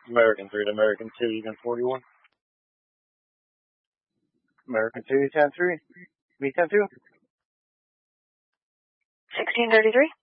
American 3 to American 2, you can 41. American 2, 10-3. Me 10-2. 1633.